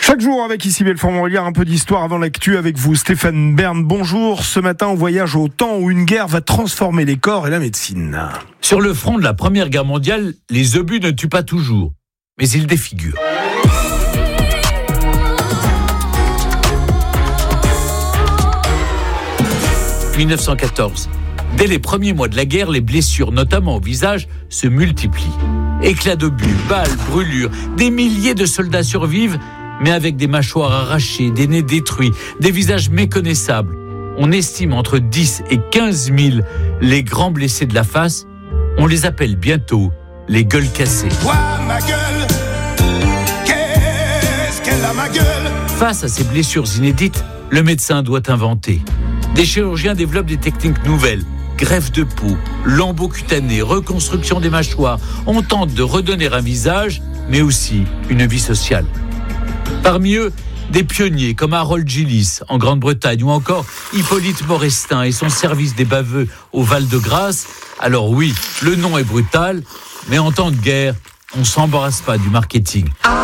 Chaque jour avec ici Belfort-Montbéliard, un peu d'histoire avant l'actu avec vous. Stéphane Bern, bonjour. Ce matin, on voyage au temps où une guerre va transformer les corps et la médecine. Sur le front de la Première Guerre mondiale, les obus ne tuent pas toujours, mais ils défigurent. « 1914. Dès les premiers mois de la guerre, les blessures, notamment au visage, se multiplient. Éclats d'obus, balles, brûlures, des milliers de soldats survivent, mais avec des mâchoires arrachées, des nez détruits, des visages méconnaissables. On estime entre 10 et 15 000 les grands blessés de la face. On les appelle bientôt les gueules cassées. Ouah, ma gueule, qu'est-ce qu'elle a ma gueule? Face à ces blessures inédites, le médecin doit inventer. Des chirurgiens développent des techniques nouvelles. Greffe de peau, lambeaux cutanés, reconstruction des mâchoires. On tente de redonner un visage, mais aussi une vie sociale. Parmi eux, des pionniers comme Harold Gillis en Grande-Bretagne ou encore Hippolyte Morestin et son service des baveux au Val-de-Grâce. Alors oui, le nom est brutal, mais en temps de guerre, on ne s'embarrasse pas du marketing.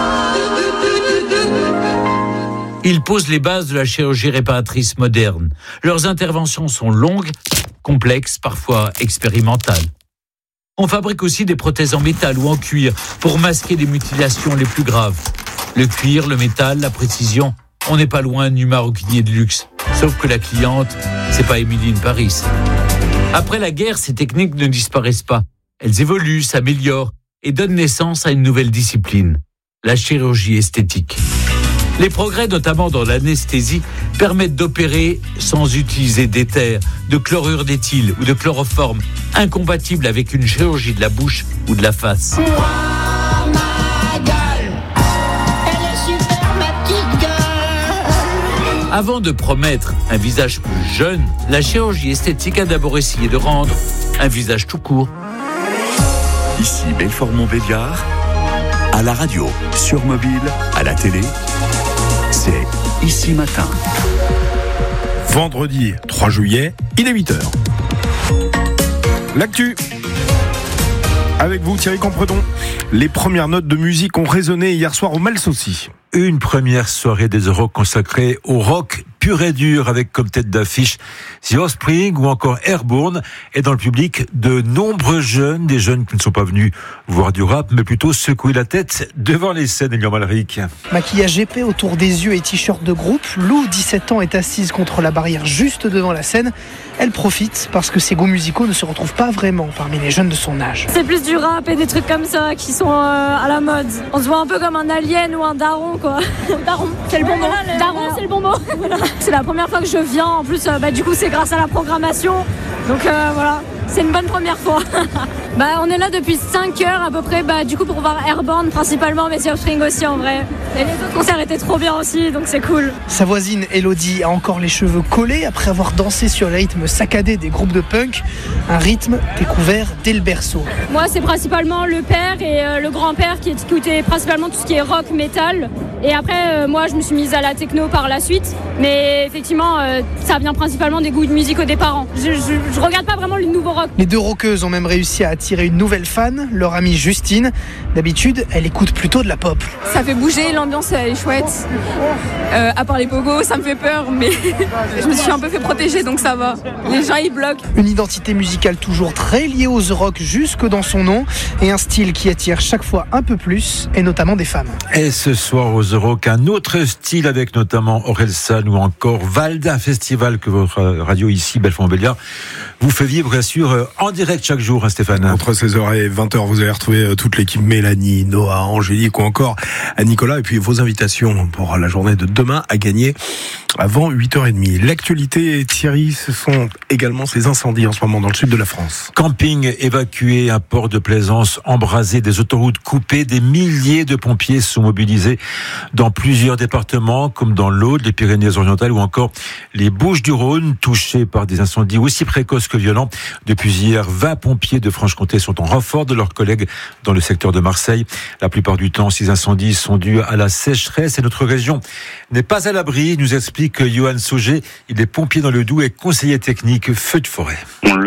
Ils posent les bases de la chirurgie réparatrice moderne. Leurs interventions sont longues, complexes, parfois expérimentales. On fabrique aussi des prothèses en métal ou en cuir pour masquer les mutilations les plus graves. Le cuir, le métal, la précision, on n'est pas loin du maroquinier de luxe. Sauf que la cliente, c'est pas Émilie Paris. Après la guerre, ces techniques ne disparaissent pas. Elles évoluent, s'améliorent et donnent naissance à une nouvelle discipline, la chirurgie esthétique. Les progrès, notamment dans l'anesthésie, permettent d'opérer sans utiliser d'éther, de chlorure d'éthyle ou de chloroforme, incompatibles avec une chirurgie de la bouche ou de la face. Avant de promettre un visage plus jeune, la chirurgie esthétique a d'abord essayé de rendre un visage tout court. Ici Belfort-Montbéliard, à la radio, sur mobile, à la télé, c'est Ici Matin. Vendredi 3 juillet, il est 8h. L'actu avec vous Thierry Compredon. Les premières notes de musique ont résonné hier soir au Malsaucy. Une première soirée des Europe consacrée au rock pur et dur avec comme tête d'affiche The Offspring ou encore Airborne, et dans le public de nombreux jeunes, des jeunes qui ne sont pas venus voir du rap mais plutôt secouer la tête devant les scènes. Elian Malric. Maquillage épais autour des yeux et t-shirt de groupe, Lou, 17 ans, est assise contre la barrière juste devant la scène. Elle profite parce que ses goûts musicaux ne se retrouvent pas vraiment parmi les jeunes de son âge. C'est plus du rap et des trucs comme ça qui sont à la mode. On se voit un peu comme un alien ou un daron, quoi. Daron, c'est le bon mot. Daron, c'est le bon mot. C'est la première fois que je viens. En plus, du coup, c'est grâce à la programmation. Donc voilà, c'est une bonne première fois. On est là depuis 5 heures à peu près, du coup pour voir Airborne principalement, mais The Offspring aussi en vrai. Et les autres concerts étaient trop bien aussi, donc c'est cool. Sa voisine Elodie a encore les cheveux collés après avoir dansé sur le rythme saccadé des groupes de punk, un rythme découvert dès le berceau. Moi c'est principalement le père et le grand-père qui écoutaient principalement tout ce qui est rock, métal. Et après moi je me suis mise à la techno par la suite, mais effectivement ça vient principalement des goûts de musicaux des parents. Je regarde pas vraiment le nouveau rock. Les deux rockeuses ont même réussi à attirer une nouvelle fan, leur amie Justine. D'habitude, elle écoute plutôt de la pop. Ça fait bouger, l'ambiance elle est chouette. À part les pogos, ça me fait peur, mais je me suis un peu fait protéger, donc ça va. Les gens ils bloquent. Une identité musicale toujours très liée aux rock jusque dans son nom, et un style qui attire chaque fois un peu plus, et notamment des femmes. Et ce soir aux Rock, un autre style avec notamment Orelsan ou encore Vald, un festival que votre radio ici, Belfort-Montbéliard, vous fait vivre bien sûr en direct chaque jour, Stéphane. Entre 16h et 20h, vous allez retrouver toute l'équipe, Mélanie, Noah, Angélique ou encore à Nicolas, et puis vos invitations pour la journée de demain à gagner avant 8h30. L'actualité, Thierry, ce sont également ces incendies en ce moment dans le sud de la France. Camping évacué, un port de plaisance embrasé, des autoroutes coupées, des milliers de pompiers sont mobilisés dans plusieurs départements comme dans l'Aude, les Pyrénées-Orientales ou encore les Bouches-du-Rhône, touchés par des incendies aussi précoces que violents. Depuis hier, 20 pompiers de Franche-Comté sont en renfort de leurs collègues dans le secteur de Marseille. La plupart du temps, ces incendies sont dus à la sécheresse et notre région n'est pas à l'abri, nous explique Johan Sauger. Il est pompier dans le Doubs et conseiller technique feu de forêt. On le voit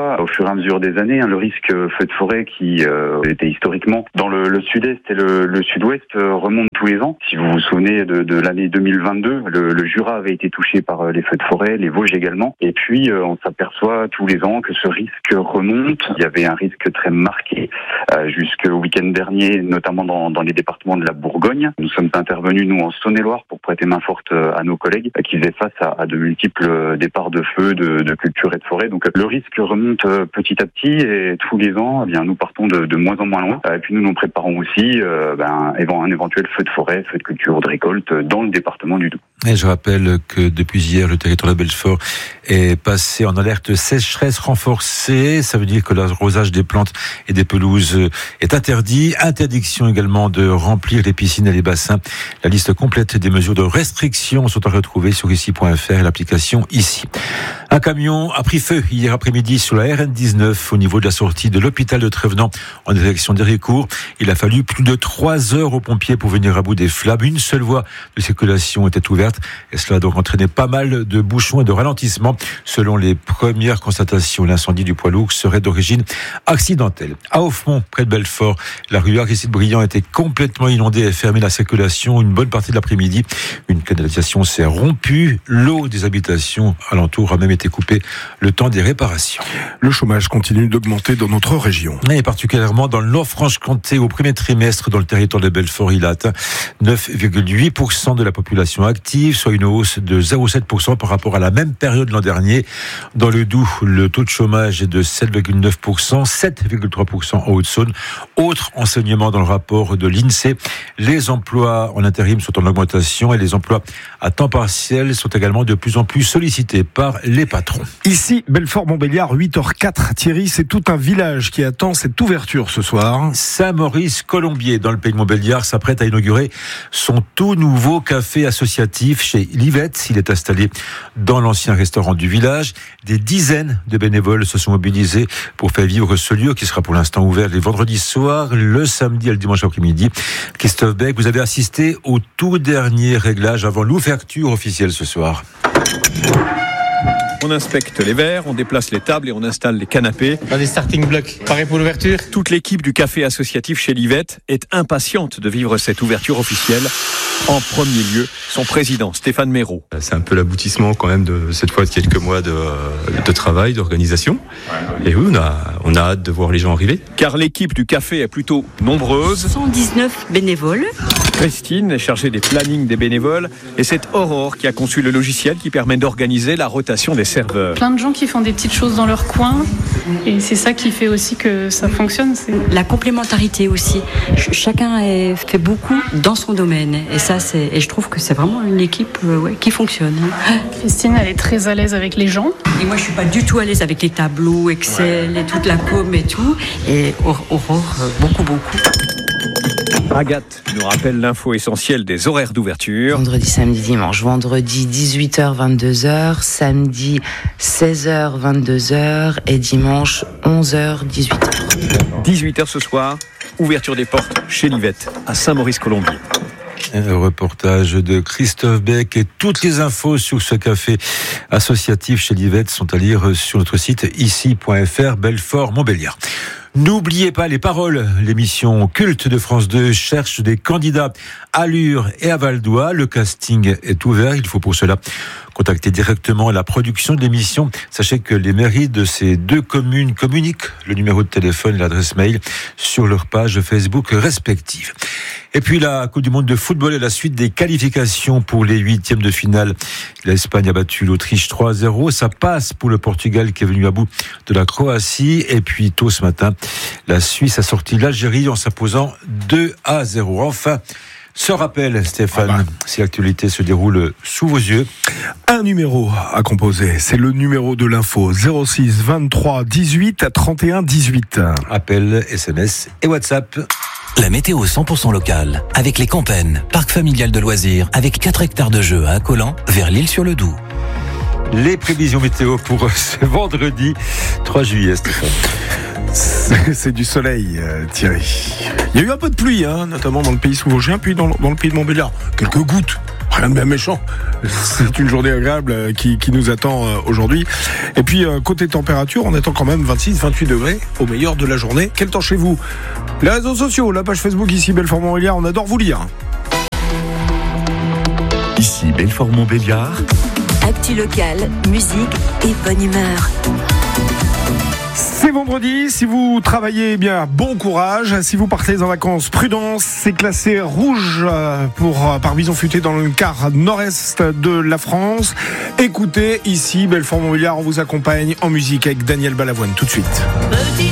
voit au fur et à mesure des années le risque feu de forêt qui était historiquement dans le sud-est et le sud-ouest remonte tous les ans. Si vous vous souvenez de l'année 2022, le Jura avait été touché par les feux de forêt, les Vosges également. Et puis on s'aperçoit tous les ans que ce risque remonte. Il y avait un risque très marqué jusqu'au week-end dernier, notamment dans les départements de la Bourgogne. Nous sommes intervenus, nous, en Saône-et-Loire pour prêter main forte à nos collègues qui faisaient face à de multiples départs de feu, de cultures et de forêts. Donc le risque remonte petit à petit et tous les ans, eh bien, nous partons de moins en moins loin. Et puis nous préparons aussi un éventuel feu de forêt, feu de culture ou de récolte dans le département du Doubs. Et je rappelle que depuis hier, le territoire de Belfort est passé en alerte sécheresse renforcée. Ça veut dire que l'arrosage des plantes et des pelouses est interdit. Interdiction également de remplir les piscines et les bassins. La liste complète des mesures de restriction sont à retrouver sur ici.fr et l'application ici. Un camion a pris feu hier après-midi sur la RN19 au niveau de la sortie de l'hôpital de Trévenans en direction d'Héricourt. Il a fallu plus de 3 heures aux pompiers pour venir à bout des flammes. Une seule voie de circulation était ouverte et cela a donc entraîné pas mal de bouchons et de ralentissements. Selon les premières constatations, l'incendie du poids lourd serait d'origine accidentelle. À Offemont, près de Belfort, la rue Aristide-Briand était complètement inondée et fermée la circulation une bonne partie de l'après-midi. Une canalisation s'est rompue. L'eau des habitations alentours a même été coupée le temps des réparations. Le chômage continue d'augmenter dans notre région. Et particulièrement dans le Nord-Franche-Comté, au premier trimestre dans le territoire de Belfort, il a atteint 9,8% de la population active, soit une hausse de 0,7% par rapport à la même période l'an dernier. Dans le Doubs, le taux de chômage est de 7,9%, 7,3% en Haute-Saône. Autre enseignement dans le rapport de l'INSEE, les emplois en intérim sont en augmentation et les emplois à temps partiel sont également de plus en plus sollicités par les patrons. Ici, Belfort-Montbéliard, 8h04. Thierry, c'est tout un village qui attend cette ouverture ce soir. Saint-Maurice-Colombier, dans le pays de Montbéliard, s'apprête à inaugurer son tout nouveau café associatif chez Livette. Il est installé dans l'ancien restaurant du village. Des dizaines de bénévoles se sont mobilisés pour faire vivre ce lieu qui sera pour l'instant ouvert les vendredis soirs, le samedi et le dimanche après-midi. Christophe Beck, vous avez assisté au tout dernier réglage avant l'ouverture officielle ce soir. On inspecte les verres, on déplace les tables et on installe les canapés. Dans des starting blocks, pareil pour l'ouverture. Toute l'équipe du café associatif chez Livette est impatiente de vivre cette ouverture officielle. En premier lieu, son président, Stéphane Méraud. C'est un peu l'aboutissement quand même de cette fois de quelques mois de travail, d'organisation. Et oui, on a hâte de voir les gens arriver. Car l'équipe du café est plutôt nombreuse. 119 bénévoles. Christine est chargée des plannings des bénévoles et c'est Aurore qui a conçu le logiciel qui permet d'organiser la rotation des serveurs. Plein de gens qui font des petites choses dans leur coin et c'est ça qui fait aussi que ça fonctionne. La complémentarité aussi. Chacun fait beaucoup dans son domaine et je trouve que c'est vraiment une équipe qui fonctionne. Christine, elle est très à l'aise avec les gens. Et moi, je suis pas du tout à l'aise avec les tableaux, Excel et toute la com et tout. Et Aurore, beaucoup. Agathe nous rappelle l'info essentielle des horaires d'ouverture. Vendredi, samedi, dimanche. Vendredi 18h, 22h. Samedi 16h, 22h. Et dimanche 11h, 18h. 18h ce soir, ouverture des portes chez Livette à Saint-Maurice-Colombier. Un reportage de Christophe Beck et toutes les infos sur ce café associatif chez Livette sont à lire sur notre site ici.fr Belfort-Montbéliard. N'oubliez pas les paroles. L'émission culte de France 2 cherche des candidats à Lure et à Val d'Oie. Le casting est ouvert. Il faut pour cela contacter directement la production de l'émission. Sachez que les mairies de ces deux communes communiquent le numéro de téléphone et l'adresse mail sur leur page Facebook respective. Et puis la Coupe du Monde de football et la suite des qualifications pour les 8e de finale. L'Espagne a battu l'Autriche 3-0. Ça passe pour le Portugal qui est venu à bout de la Croatie. Et puis tôt ce matin, la Suisse a sorti l'Algérie en s'imposant 2-0. Enfin, ce rappel, Stéphane, si l'actualité se déroule sous vos yeux. Un numéro à composer, c'est le numéro de l'info 06 23 18 31 18. Appel, SMS et WhatsApp. La météo 100% locale, avec les Campennes, parc familial de loisirs, avec 4 hectares de jeux à Accolant, vers l'Île-sur-le-Doubs. Les prévisions météo pour ce vendredi 3 juillet, Stéphane. C'est du soleil, Thierry. Il y a eu un peu de pluie, notamment dans le pays sous-vosgien, puis dans le pays de Montbéliard. Quelques gouttes. Rien de bien méchant. C'est une journée agréable qui nous attend aujourd'hui. Et puis, côté température, on attend quand même 26-28 degrés au meilleur de la journée. Quel temps chez vous? Les réseaux sociaux, la page Facebook ici, Belfort-Montbéliard, on adore vous lire. Ici Belfort-Montbéliard. Actu locale, musique et bonne humeur. C'est vendredi, si vous travaillez, bien bon courage. Si vous partez en vacances, prudence. C'est classé rouge par bison futé dans le quart nord-est de la France. Écoutez, ici Belfort-Montbéliard, on vous accompagne en musique avec Daniel Balavoine tout de suite.